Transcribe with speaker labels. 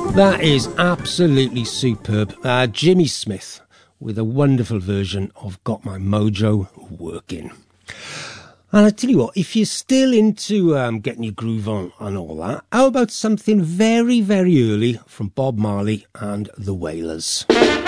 Speaker 1: That is absolutely superb. Jimmy Smith with a wonderful version of Got My Mojo Working. And I tell you what, if you're still into getting your groove on and all that, how about something very, very early from Bob Marley and the Wailers?